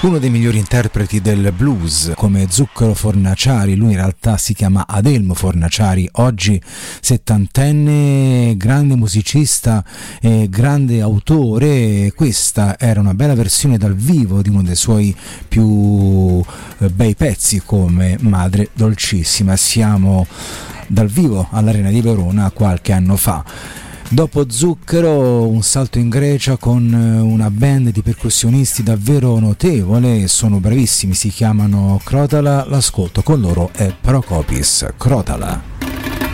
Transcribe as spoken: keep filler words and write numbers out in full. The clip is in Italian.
uno dei migliori interpreti del blues come Zucchero Fornaciari. Lui in realtà si chiama Adelmo Fornaciari, oggi settantenne, grande musicista e grande autore. Questa era una bella versione dal vivo di uno dei suoi più bei pezzi come Madre Dolcissima. Siamo dal vivo all'Arena di Verona qualche anno fa. Dopo Zucchero un salto in Grecia con una band di percussionisti davvero notevole, sono bravissimi, si chiamano Krotala. L'ascolto con loro è Prokopis, Krotala.